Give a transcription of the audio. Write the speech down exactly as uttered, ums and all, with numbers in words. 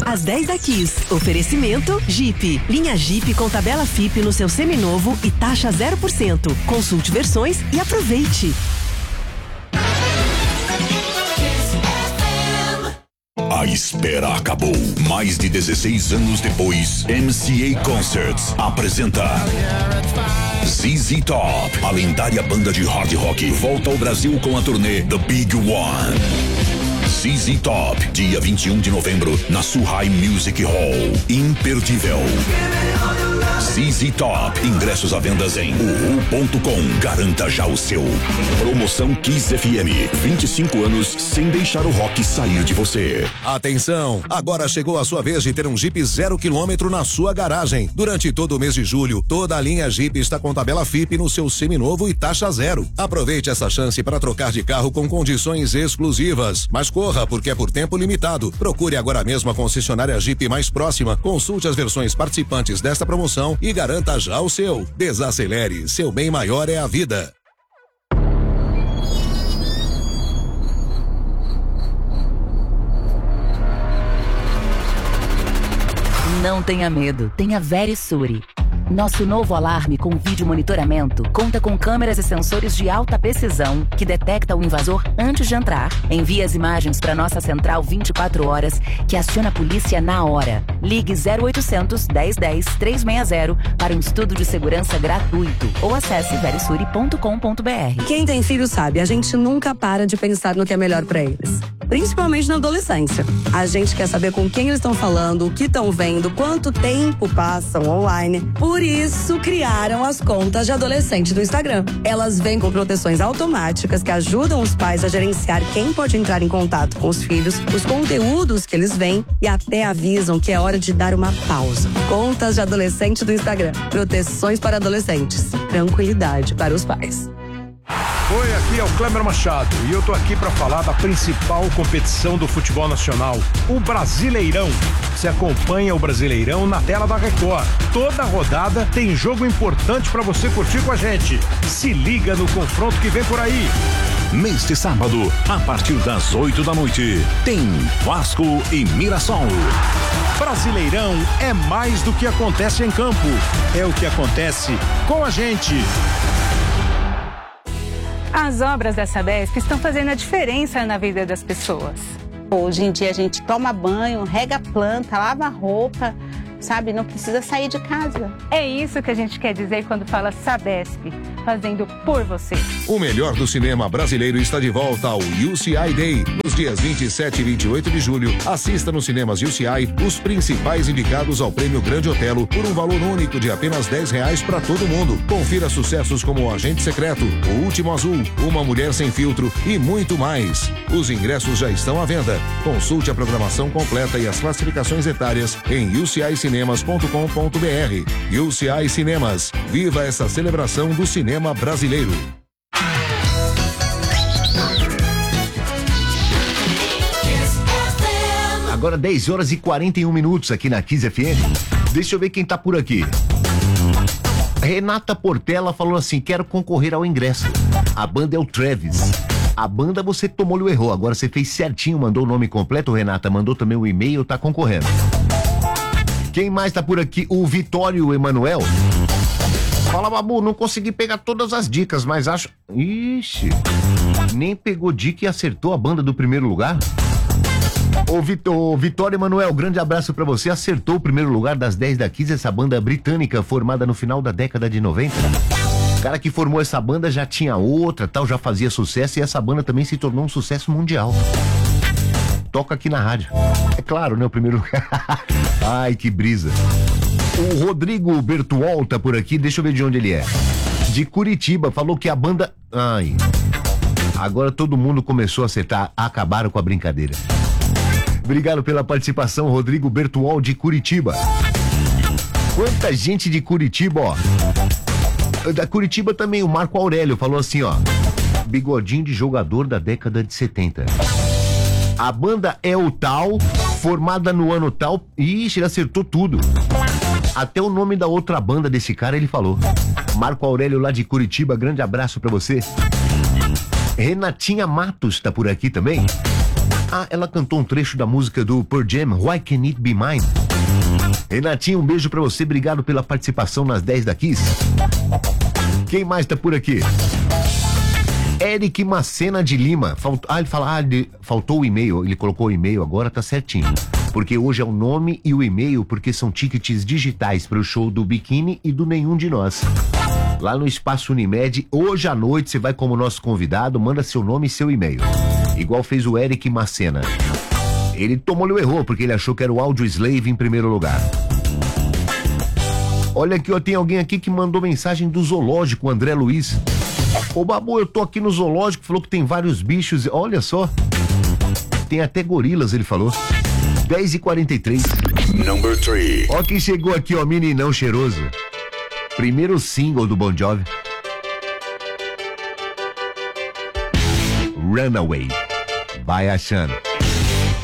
Às dez da Kiss. Oferecimento Jeep. Linha Jeep com tabela F I P no seu seminovo e taxa zero por cento. Consulte versões e aproveite. A espera acabou. Mais de dezesseis anos depois, M C A Concerts apresenta Z Z Top. A lendária banda de hard rock volta ao Brasil com a turnê The Big One. Z Z Top, dia vinte e um de novembro, na Suhai Music Hall. Imperdível. Z Z Top, ingressos à venda em uhu ponto com. Garanta já o seu. Promoção Kiss F M, vinte e cinco anos sem deixar o rock sair de você. Atenção, agora chegou a sua vez de ter um Jeep zero quilômetro na sua garagem. Durante todo o mês de julho, toda a linha Jeep está com tabela F I P no seu seminovo e taxa zero. Aproveite essa chance para trocar de carro com condições exclusivas. Mas corra, porque é por tempo limitado. Procure agora mesmo a concessionária Jeep mais próxima, consulte as versões participantes desta promoção e garanta já o seu. Desacelere, seu bem maior é a vida. Não tenha medo, tenha Verisure. Nosso novo alarme com vídeo monitoramento conta com câmeras e sensores de alta precisão que detecta o invasor antes de entrar. Envia as imagens para nossa central vinte e quatro horas, que aciona a polícia na hora. Ligue zero oitocentos, dez dez, trezentos e sessenta para um estudo de segurança gratuito ou acesse verisure ponto com ponto br. Quem tem filho sabe, a gente nunca para de pensar no que é melhor para eles. Principalmente na adolescência. A gente quer saber com quem eles estão falando, o que estão vendo, quanto tempo passam online. Por isso, criaram as contas de adolescente do Instagram. Elas vêm com proteções automáticas que ajudam os pais a gerenciar quem pode entrar em contato com os filhos, os conteúdos que eles veem e até avisam que é hora de dar uma pausa. Contas de adolescente do Instagram. Proteções para adolescentes. Tranquilidade para os pais. Oi, aqui é o Cléber Machado e eu tô aqui para falar da principal competição do futebol nacional, o Brasileirão. Você acompanha o Brasileirão na tela da Record. Toda rodada tem jogo importante para você curtir com a gente. Se liga no confronto que vem por aí. Neste sábado, a partir das oito da noite, tem Vasco e Mirassol. Brasileirão é mais do que acontece em campo, é o que acontece com a gente. As obras da Sabesp estão fazendo a diferença na vida das pessoas. Hoje em dia a gente toma banho, rega a planta, lava a roupa, sabe? Não precisa sair de casa. É isso que a gente quer dizer quando fala Sabesp, fazendo por você. O melhor do cinema brasileiro está de volta ao U C I Day. Nos dias vinte e sete e vinte e oito de julho, assista nos cinemas U C I os principais indicados ao Prêmio Grande Otelo por um valor único de apenas dez reais para todo mundo. Confira sucessos como O Agente Secreto, O Último Azul, Uma Mulher Sem Filtro e muito mais. Os ingressos já estão à venda. Consulte a programação completa e as classificações etárias em u c i cinemas ponto com ponto br. U C I Cinemas. Viva essa celebração do cinema brasileiro. Agora dez horas e quarenta e um minutos aqui na Kiss F M. Deixa eu ver quem tá por aqui. Renata Portela falou assim: quero concorrer ao ingresso. A banda é o Travis. A banda você tomou e errou. Agora você fez certinho, mandou o nome completo, Renata. Mandou também o e-mail, tá concorrendo. Quem mais tá por aqui? O Vitório Emanuel. Fala, Babu, não consegui pegar todas as dicas, mas acho... Ixi, nem pegou dica e acertou a banda do primeiro lugar? Ô, Vit... Ô Vitório Emanuel, grande abraço pra você. Acertou o primeiro lugar das dez da Kiss, essa banda britânica formada no final da década de noventa. O cara que formou essa banda já tinha outra, tal, já fazia sucesso, e essa banda também se tornou um sucesso mundial. Toca aqui na rádio. É claro, né? O primeiro lugar. Ai, que brisa. O Rodrigo Bertuol tá por aqui, deixa eu ver de onde ele é. De Curitiba, falou que a banda... Ai, agora todo mundo começou a acertar, acabaram com a brincadeira. Obrigado pela participação, Rodrigo Bertuol de Curitiba. Quanta gente de Curitiba, ó. Da Curitiba também, o Marco Aurélio falou assim, ó: bigodinho de jogador da década de setenta. A banda é o tal, formada no ano tal. Ixi, ele acertou tudo. Até o nome da outra banda desse cara ele falou. Marco Aurélio lá de Curitiba, grande abraço pra você. Renatinha Matos tá por aqui também. Ah, ela cantou um trecho da música do Pearl Jam, Why Can't It Be Mine? Renatinho, um beijo pra você, obrigado pela participação nas dez da Kiss. Quem mais tá por aqui? Eric Macena de Lima. Falt... Ah, ele fala, ah, ele... faltou o e-mail, ele colocou o e-mail agora, tá certinho. Porque hoje é o nome e o e-mail, porque são tickets digitais para o show do Biquíni e do Nenhum de Nós. Lá no Espaço Unimed, hoje à noite você vai como nosso convidado, manda seu nome e seu e-mail. Igual fez o Eric Macena. Ele tomou e errou, porque ele achou que era o Audio Slave em primeiro lugar. Olha aqui, ó, tem alguém aqui que mandou mensagem do zoológico, André Luiz. Ô Babu, eu tô aqui no zoológico, falou que tem vários bichos, olha só. Tem até gorilas, ele falou. dez e quarenta e três. Number three. Ó quem chegou aqui, ó, meninão cheiroso. Primeiro single do Bon Jovi. Runaway. Vai achando.